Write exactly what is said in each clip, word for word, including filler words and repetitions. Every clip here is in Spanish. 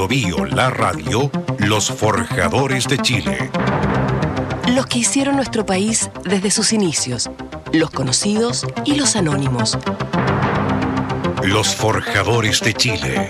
Bio Bio, la radio, los forjadores de Chile. Los que hicieron nuestro país desde sus inicios, los conocidos y los anónimos. Los forjadores de Chile.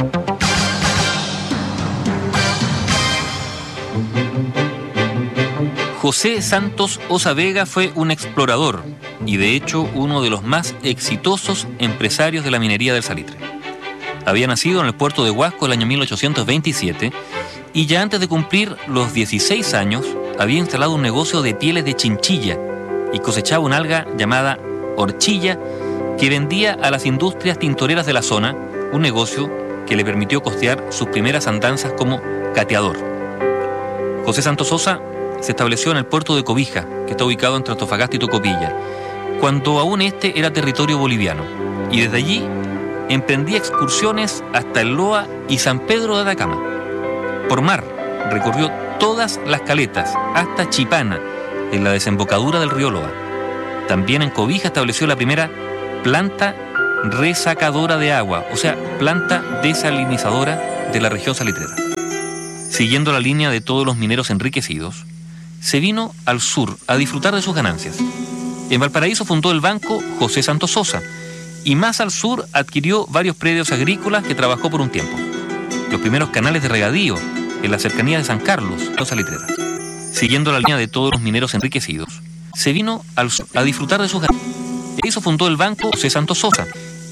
José Santos Osa Vega fue un explorador y de hecho uno de los más exitosos empresarios de la minería del salitre. Había nacido en el puerto de Huasco el año mil ochocientos veintisiete y ya antes de cumplir los dieciséis años había instalado un negocio de pieles de chinchilla y cosechaba una alga llamada horchilla que vendía a las industrias tintoreras de la zona, un negocio que le permitió costear sus primeras andanzas como cateador. José Santos Osa se estableció en el puerto de Cobija, que está ubicado entre Antofagasta y Tocopilla, cuando aún este era territorio boliviano, y desde allí emprendía excursiones hasta el Loa y San Pedro de Atacama. Por mar, recorrió todas las caletas, hasta Chipana, en la desembocadura del río Loa. También en Cobija estableció la primera planta resacadora de agua, o sea, planta desalinizadora de la región salitrera. Siguiendo la línea de todos los mineros enriquecidos, se vino al sur a disfrutar de sus ganancias. En Valparaíso fundó el banco José Santos Osa y más al sur adquirió varios predios agrícolas que trabajó por un tiempo. Los primeros canales de regadío en la cercanía de San Carlos, la salitrera. Siguiendo la línea de todos los mineros enriquecidos, se vino al sur a disfrutar de sus ganancias. Valparaíso fundó el banco José Santos Osa